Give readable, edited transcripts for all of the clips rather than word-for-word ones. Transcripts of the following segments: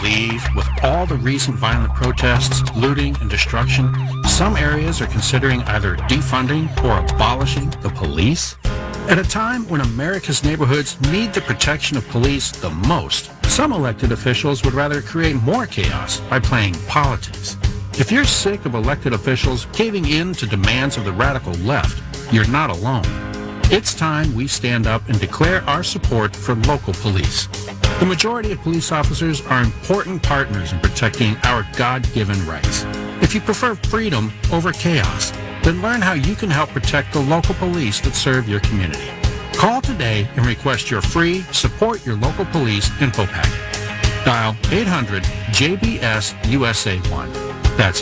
believe with all the recent violent protests, looting, and destruction, some areas are considering either defunding or abolishing the police? At a time when America's neighborhoods need the protection of police the most, some elected officials would rather create more chaos by playing politics. If you're sick of elected officials caving in to demands of the radical left, you're not alone. It's time we stand up and declare our support for local police. The majority of police officers are important partners in protecting our God-given rights. If you prefer freedom over chaos, then learn how you can help protect the local police that serve your community. Call today and request your free Support Your Local Police info packet. Dial 800-JBS-USA1. That's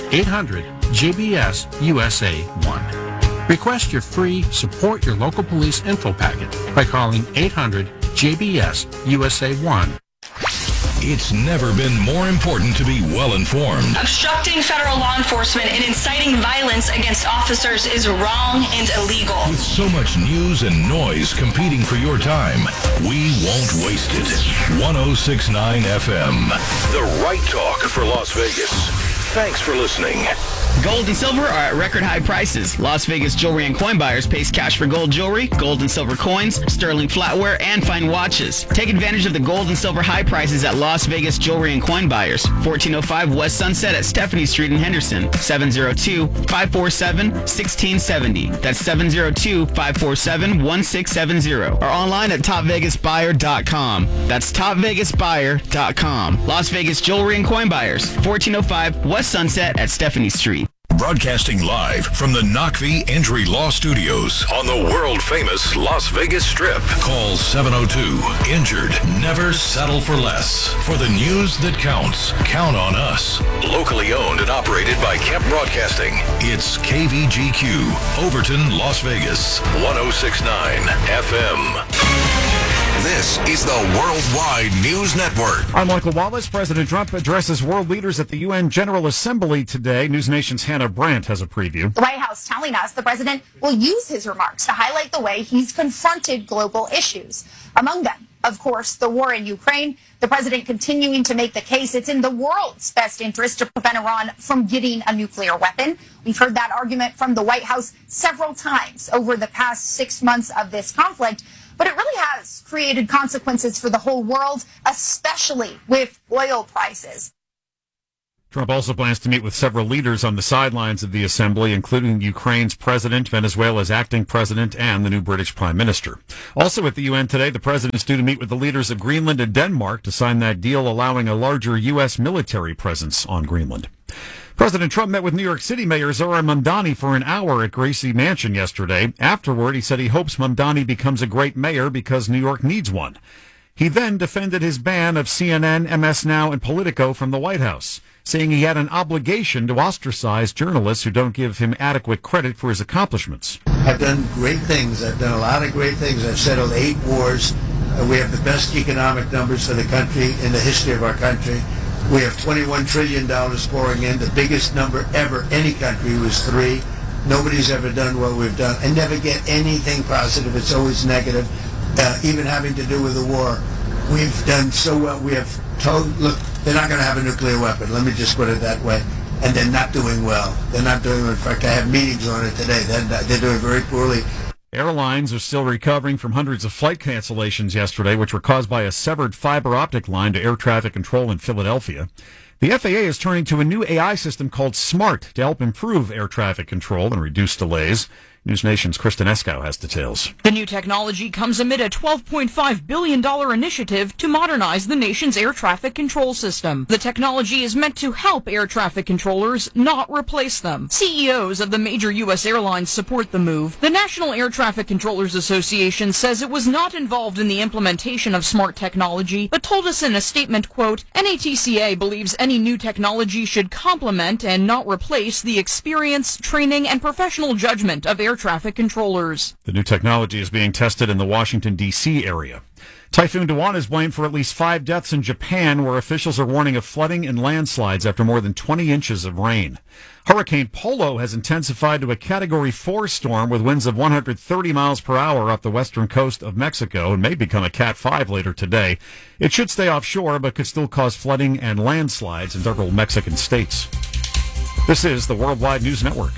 800-JBS-USA1. Request your free Support Your Local Police info packet by calling 800-JBS-USA1. It's never been more important to be well-informed. Obstructing federal law enforcement and inciting violence against officers is wrong and illegal. With so much news and noise competing for your time, we won't waste it. 106.9 FM, the right talk for Las Vegas. Thanks for listening. Gold and silver are at record high prices. Las Vegas jewelry and coin buyers pays cash for gold jewelry, gold and silver coins, sterling flatware, and fine watches. Take advantage of the gold and silver high prices at Las Vegas jewelry and coin buyers. 1405 West Sunset at Stephanie Street in Henderson. 702-547-1670. That's 702-547-1670. Or online at topvegasbuyer.com. That's topvegasbuyer.com. Las Vegas jewelry and coin buyers. 1405 West Sunset at Stephanie Street. Broadcasting live from the Knockvie Injury Law Studios on the world-famous Las Vegas Strip. Call 702-INJURED. Never settle for less. For the news that counts, count on us. Locally owned and operated by Kemp Broadcasting. It's KVGQ, Overton, Las Vegas, 106.9 FM. This is the Worldwide News Network. I'm Michael Wallace. President Trump addresses world leaders at the UN General Assembly today. News Nation's Hannah Brandt has a preview. The White House telling us the president will use his remarks to highlight the way he's confronted global issues. Among them, of course, the war in Ukraine. The president continuing to make the case it's in the world's best interest to prevent Iran from getting a nuclear weapon. We've heard that argument from the White House several times over the past 6 months of this conflict. But it really has created consequences for the whole world, especially with oil prices. Trump also plans to meet with several leaders on the sidelines of the assembly, including Ukraine's president, Venezuela's acting president, and the new British prime minister. Also at the UN today, the president's due to meet with the leaders of Greenland and Denmark to sign that deal allowing a larger U.S. military presence on Greenland. President Trump met with New York City Mayor Zohran Mamdani for an hour at Gracie Mansion yesterday. Afterward, he said he hopes Mamdani becomes a great mayor because New York needs one. He then defended his ban of CNN, MS Now, and Politico from the White House, saying he had an obligation to ostracize journalists who don't give him adequate credit for his accomplishments. I've done great things. I've done a lot of great things. I've settled 8 wars. We have the best economic numbers for the country in the history of our country. We have $21 trillion pouring in, the biggest number ever. Any country was 3. Nobody's ever done what we've done. I never get anything positive. It's always negative, even having to do with the war. We've done so well. We have told, look, they're not going to have a nuclear weapon. Let me just put it that way. And they're not doing well. They're not doing well. In fact, I have meetings on it today. They're doing very poorly. Airlines are still recovering from hundreds of flight cancellations yesterday, which were caused by a severed fiber optic line to air traffic control in Philadelphia. The FAA is turning to a new AI system called SMART to help improve air traffic control and reduce delays. News Nation's Kristen Eskow has details. The new technology comes amid a $12.5 billion initiative to modernize the nation's air traffic control system. The technology is meant to help air traffic controllers, not replace them. CEOs of the major U.S. airlines support the move. The National Air Traffic Controllers Association says it was not involved in the implementation of smart technology, but told us in a statement, quote, NATCA believes any new technology should complement and not replace the experience, training, and professional judgment of air traffic controllers. The new technology is being tested in the Washington, D.C. area. Typhoon Dawan is blamed for at least 5 deaths in Japan, where officials are warning of flooding and landslides after more than 20 inches of rain. Hurricane Polo has intensified to a Category 4 storm with winds of 130 miles per hour up the western coast of Mexico and may become a Cat 5 later today. It should stay offshore but could still cause flooding and landslides in several Mexican states. This is the Worldwide News Network.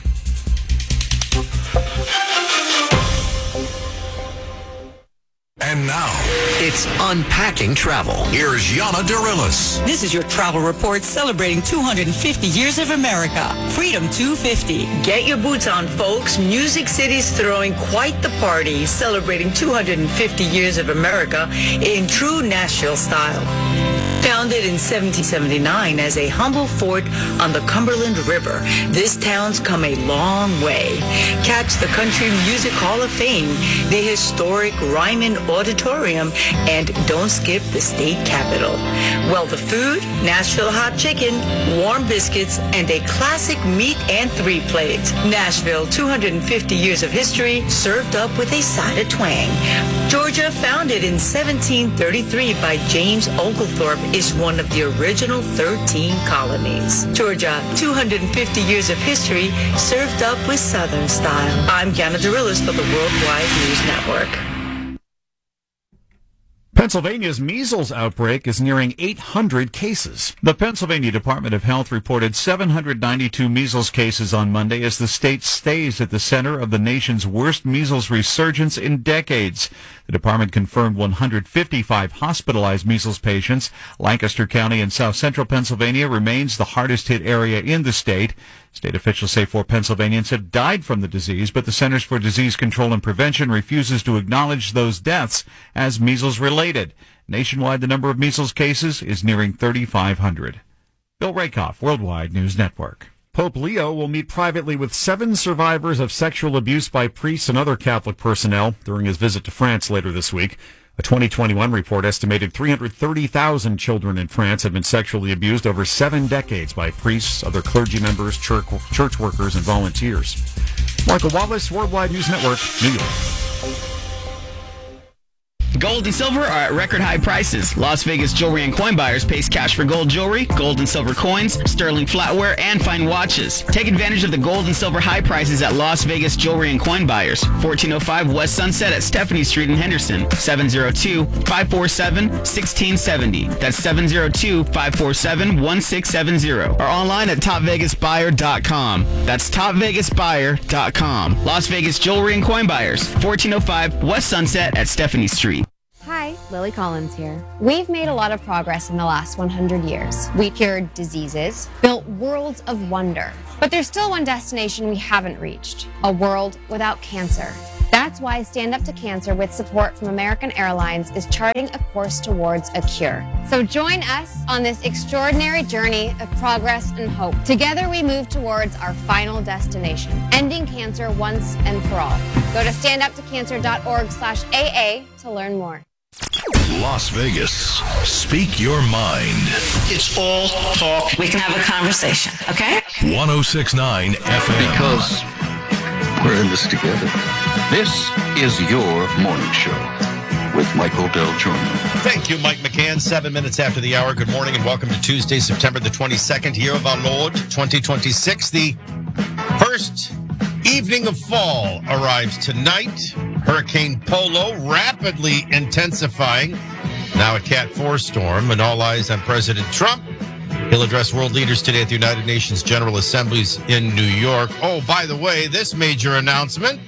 And now, it's Unpacking Travel. Here's Yana Dorillis. This is your travel report celebrating 250 years of America. Freedom 250. Get your boots on, folks. Music City's throwing quite the party, celebrating 250 years of America in true Nashville style. Founded in 1779 as a humble fort on the Cumberland River, this town's come a long way. Catch the Country Music Hall of Fame, the historic Ryman Auditorium, and don't skip the state capitol. Well, the food, Nashville hot chicken, warm biscuits, and a classic meat and 3-plate. Nashville, 250 years of history, served up with a side of twang. Georgia, founded in 1733 by James Oglethorpe, is one of the original 13 colonies. Georgia, 250 years of history, served up with Southern style. I'm Yana Dorillis for the Worldwide News Network. Pennsylvania's measles outbreak is nearing 800 cases. The Pennsylvania Department of Health reported 792 measles cases on Monday as the state stays at the center of the nation's worst measles resurgence in decades. The department confirmed 155 hospitalized measles patients. Lancaster County in south central Pennsylvania remains the hardest hit area in the state. State officials say 4 Pennsylvanians have died from the disease, but the Centers for Disease Control and Prevention refuses to acknowledge those deaths as measles-related. Nationwide, the number of measles cases is nearing 3,500. Bill Rakoff, Worldwide News Network. Pope Leo will meet privately with 7 survivors of sexual abuse by priests and other Catholic personnel during his visit to France later this week. A 2021 report estimated 330,000 children in France have been sexually abused over 7 decades by priests, other clergy members, church workers, and volunteers. Michael Wallace, Worldwide News Network, New York. Gold and silver are at record high prices. Las Vegas jewelry and coin buyers pays cash for gold jewelry, gold and silver coins, sterling flatware, and fine watches. Take advantage of the gold and silver high prices at Las Vegas jewelry and coin buyers. 1405 West Sunset at Stephanie Street in Henderson. 702-547-1670. That's 702-547-1670. Or online at topvegasbuyer.com. That's topvegasbuyer.com. Las Vegas jewelry and coin buyers. 1405 West Sunset at Stephanie Street. Hi, Lily Collins here. We've made a lot of progress in the last 100 years. We cured diseases, built worlds of wonder. But there's still one destination we haven't reached, a world without cancer. That's why Stand Up to Cancer, with support from American Airlines, is charting a course towards a cure. So join us on this extraordinary journey of progress and hope. Together we move towards our final destination, ending cancer once and for all. Go to standuptocancer.org/AA to learn more. Las Vegas. Speak your mind. It's all talk. We can have a conversation, okay? 106.9 FM. Because we're in this together. This is your morning show with Michael Del Giorno. Thank you, Mike McCann. 7 minutes after the hour. Good morning and welcome to Tuesday, September the 22nd, year of our Lord, 2026. The first evening of fall arrives tonight. Hurricane Polo rapidly intensifying. Now a Cat 4 storm, and all eyes on President Trump. He'll address world leaders today at the United Nations General Assemblies in New York. Oh, by the way, this major announcement.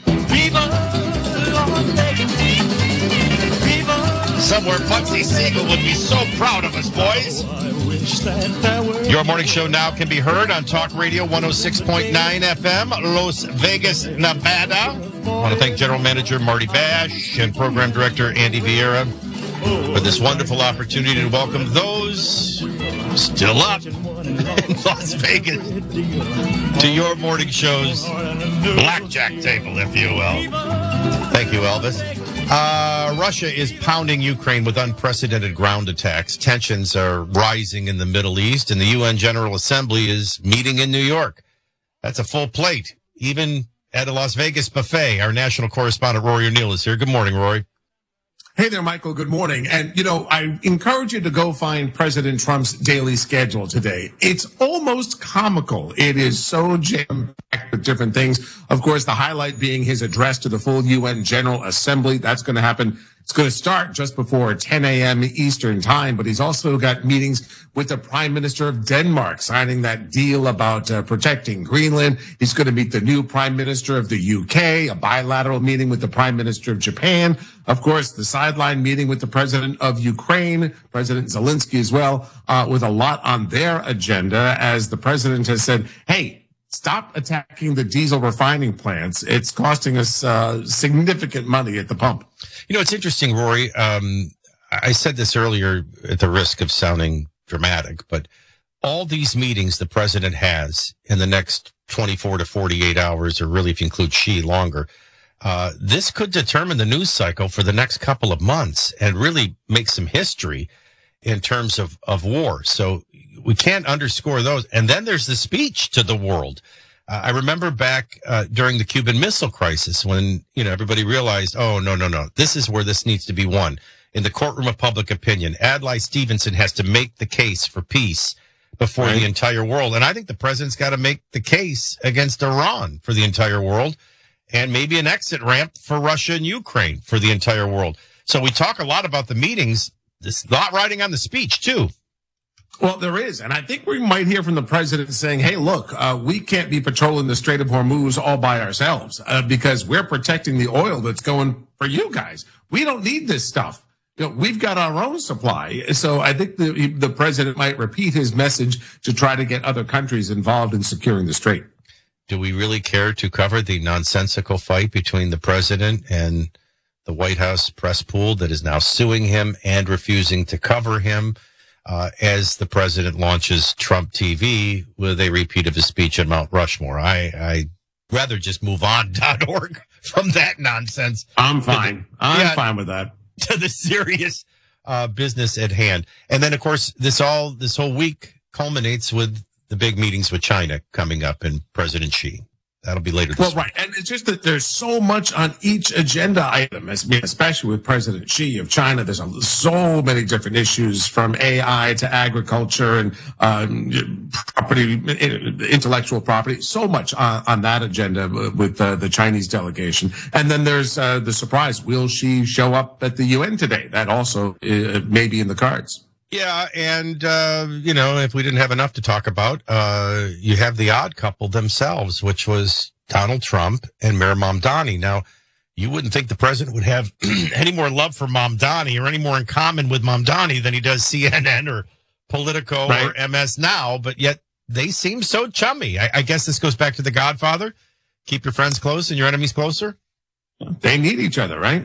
Somewhere Bugsy Siegel would be so proud of us, boys. Your morning show now can be heard on Talk Radio 106.9 FM, Las Vegas, Nevada. I want to thank General Manager Marty Bash and Program Director Andy Vieira for this wonderful opportunity to welcome those still up in Las Vegas to your morning show's blackjack table, if you will. Thank you, Elvis. Russia is pounding Ukraine with unprecedented ground attacks. Tensions are rising in the Middle East, and the UN General Assembly is meeting in New York. That's a full plate, even at a Las Vegas buffet. Our national correspondent, Rory O'Neill, is here. Good morning, Rory. Hey there, Michael. Good morning. And, I encourage you to go find President Trump's daily schedule today. It's almost comical. It is so jam-packed with different things. Of course, the highlight being his address to the full UN General Assembly. That's going to happen. It's going to start just before 10 a.m. Eastern time, but he's also got meetings with the Prime Minister of Denmark, signing that deal about protecting Greenland. He's going to meet the new Prime Minister of the UK, a bilateral meeting with the Prime Minister of Japan. Of course, the sideline meeting with the President of Ukraine, President Zelensky as well, with a lot on their agenda, as the President has said, hey, stop attacking the diesel refining plants. It's costing us significant money at the pump. It's interesting, Rory. I said this earlier at the risk of sounding dramatic, but all these meetings the president has in the next 24 to 48 hours, or really if you include Xi, longer, this could determine the news cycle for the next couple of months and really make some history in terms of war. So we can't underscore those. And then there's the speech to the world. I remember back during the Cuban Missile Crisis when, everybody realized, oh, no, this is where this needs to be won. In the courtroom of public opinion, Adlai Stevenson has to make the case for peace before the entire world. And I think the president's got to make the case against Iran for the entire world, and maybe an exit ramp for Russia and Ukraine for the entire world. So we talk a lot about the meetings. There's a lot riding on the speech, too. Well, there is. And I think we might hear from the president saying, hey, look, we can't be patrolling the Strait of Hormuz all by ourselves because we're protecting the oil that's going for you guys. We don't need this stuff. We've got our own supply. So I think the president might repeat his message to try to get other countries involved in securing the strait. Do we really care to cover the nonsensical fight between the president and the White House press pool that is now suing him and refusing to cover him as the president launches Trump TV with a repeat of his speech at Mount Rushmore? I'd rather just move on.org from that nonsense. I'm fine. I'm fine with that. To the serious business at hand. And then, of course, this whole week culminates with the big meetings with China coming up and President Xi. That'll be later this week. Right. And it's just that there's so much on each agenda item, especially with President Xi of China. There's so many different issues, from AI to agriculture and property, intellectual property. So much on that agenda with the Chinese delegation. And then there's the surprise. Will Xi show up at the UN today? That also may be in the cards. Yeah, and, if we didn't have enough to talk about, you have the odd couple themselves, which was Donald Trump and Mayor Mamdani. Now, you wouldn't think the president would have any more love for Mamdani or any more in common with Mamdani than he does CNN or Politico or MS Now, but yet they seem so chummy. I guess this goes back to The Godfather. Keep your friends close and your enemies closer. They need each other, right?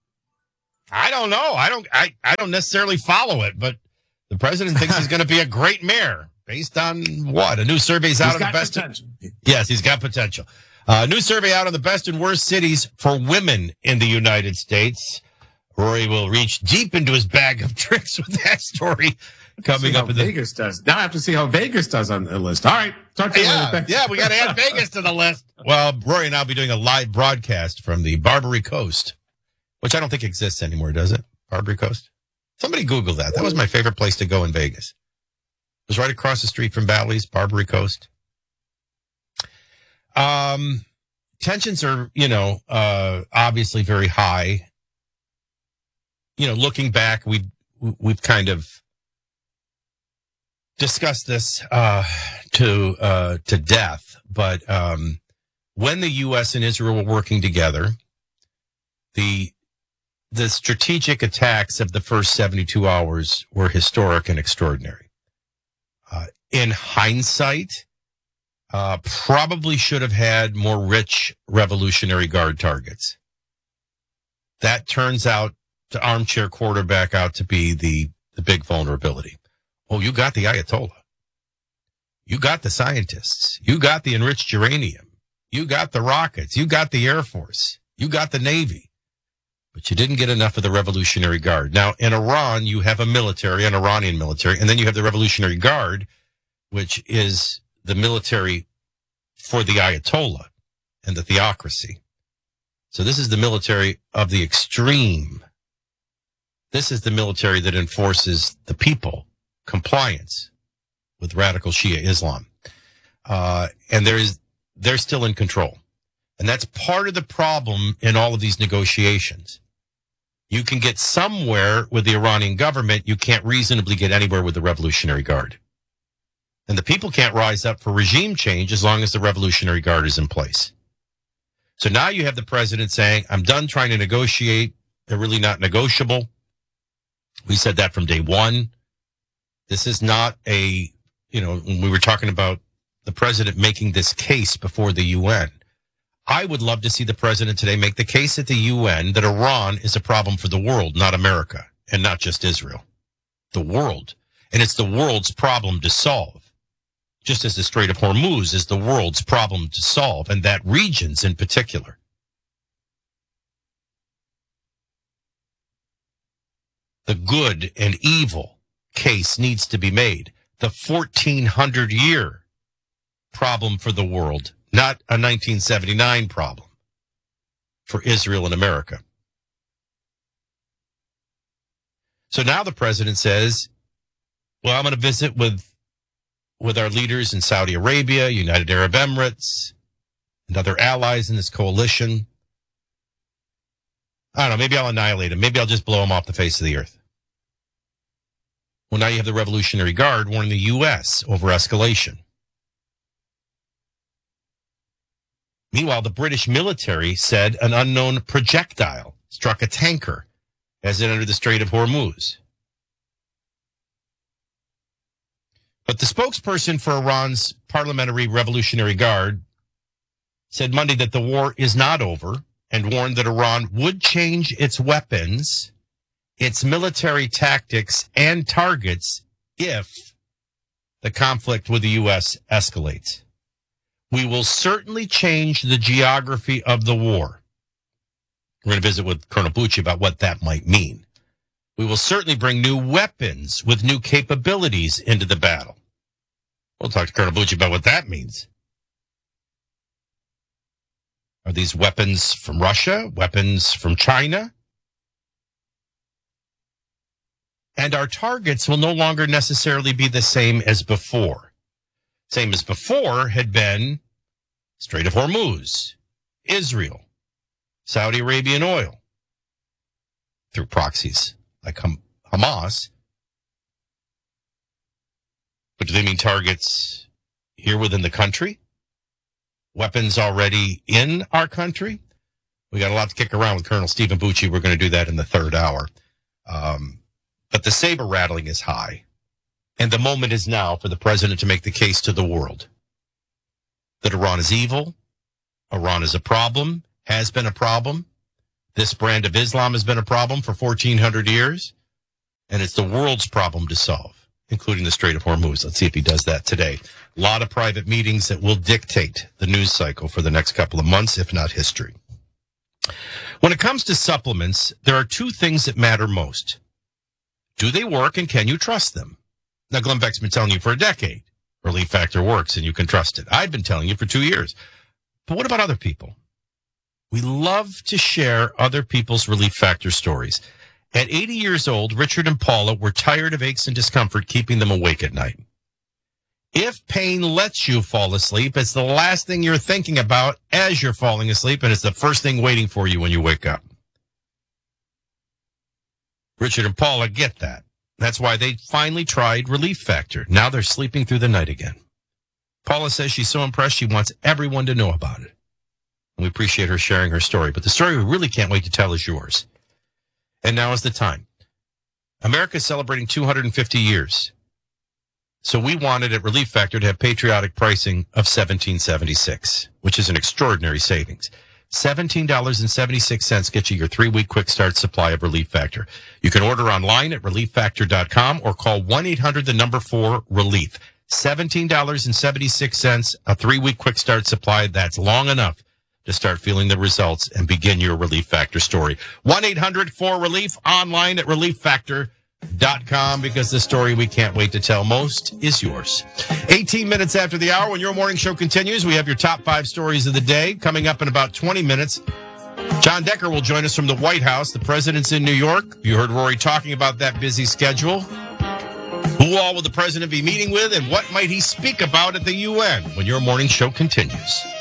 I don't know. I don't necessarily follow it, but the president thinks he's going to be a great mayor based on what? A new survey's out on the best. Yes, he's got potential. New survey out on the best and worst cities for women in the United States. Rory will reach deep into his bag of tricks with that story coming up. Vegas does. Now I have to see how Vegas does on the list. All right. Talk to you later. Yeah, we got to add Vegas to the list. Well, Rory and I will be doing a live broadcast from the Barbary Coast, which I don't think exists anymore, does it? Barbary Coast? Somebody Google that. That was my favorite place to go in Vegas. It was right across the street from Bally's, Barbary Coast. Tensions are, obviously very high. Looking back, we've kind of discussed this to death. But when the U.S. and Israel were working together, the strategic attacks of the first 72 hours were historic and extraordinary. In hindsight, probably should have had more rich Revolutionary Guard targets. That turns out to armchair quarterback out to be the big vulnerability. Oh, you got the Ayatollah. You got the scientists. You got the enriched uranium. You got the rockets. You got the Air Force. You got the Navy. But you didn't get enough of the Revolutionary Guard. Now, in Iran, you have a military, an Iranian military, and then you have the Revolutionary Guard, which is the military for the Ayatollah and the theocracy. So this is the military of the extreme This is the military that enforces the people compliance with radical Shia Islam. And they're still in control. And that's part of the problem in all of these negotiations. You can get somewhere with the Iranian government. You can't reasonably get anywhere with the Revolutionary Guard. And the people can't rise up for regime change as long as the Revolutionary Guard is in place. So now you have the president saying, I'm done trying to negotiate. They're really not negotiable. We said that from day one. This is not when we were talking about the president making this case before the UN. I would love to see the president today make the case at the UN that Iran is a problem for the world, not America, and not just Israel. The world. And it's the world's problem to solve. Just as the Strait of Hormuz is the world's problem to solve, and that region's in particular. The good and evil case needs to be made. The 1400-year problem for the world, not a 1979 problem for Israel and America. So now the president says, well, I'm going to visit with our leaders in Saudi Arabia, United Arab Emirates, and other allies in this coalition. I don't know, maybe I'll annihilate him. Maybe I'll just blow him off the face of the earth. Well, now you have the Revolutionary Guard warning the U.S. over escalation. Meanwhile, the British military said an unknown projectile struck a tanker as it entered the Strait of Hormuz. But the spokesperson for Iran's Parliamentary Revolutionary Guard said Monday that the war is not over and warned that Iran would change its weapons, its military tactics, and targets if the conflict with the U.S. escalates. We will certainly change the geography of the war. We're going to visit with Colonel Bucci about what that might mean. We will certainly bring new weapons with new capabilities into the battle. We'll talk to Colonel Bucci about what that means. Are these weapons from Russia? Weapons from China? And our targets will no longer necessarily be the same as before. Same as before had been Strait of Hormuz, Israel, Saudi Arabian oil, through proxies like Hamas. But do they mean targets here within the country? Weapons already in our country? We got a lot to kick around with Colonel Stephen Bucci. We're going to do that in the third hour. But the saber rattling is high. And the moment is now for the president to make the case to the world that Iran is evil, Iran is a problem, has been a problem. This brand of Islam has been a problem for 1,400 years, and it's the world's problem to solve, including the Strait of Hormuz. Let's see if he does that today. A lot of private meetings that will dictate the news cycle for the next couple of months, if not history. When it comes to supplements, there are two things that matter most. Do they work, and can you trust them? Now, Glenn Beck's been telling you for a decade, Relief Factor works and you can trust it. I've been telling you for 2 years. But what about other people? We love to share other people's Relief Factor stories. At 80 years old, Richard and Paula were tired of aches and discomfort keeping them awake at night. If pain lets you fall asleep, it's the last thing you're thinking about as you're falling asleep, and it's the first thing waiting for you when you wake up. Richard and Paula get that. That's why they finally tried Relief Factor. Now they're sleeping through the night again. Paula says she's so impressed she wants everyone to know about it. And we appreciate her sharing her story. But the story we really can't wait to tell is yours. And now is the time. America is celebrating 250 years. So we wanted at Relief Factor to have patriotic pricing of $17.76, which is an extraordinary savings. $17.76 gets you your 3-week quick start supply of Relief Factor. You can order online at relieffactor.com or call 1-800-4-RELIEF. $17.76, a 3-week quick start supply. That's long enough to start feeling the results and begin your Relief Factor story. 1-800-4-RELIEF, online at relieffactor.com, because the story we can't wait to tell most is yours. 18 minutes after the hour, when your morning show continues, we have your top 5 stories of the day. Coming up in about 20 minutes, John Decker will join us from the White House. The president's in New York. You heard Rory talking about that busy schedule. Who all will the president be meeting with, and what might he speak about at the UN when your morning show continues?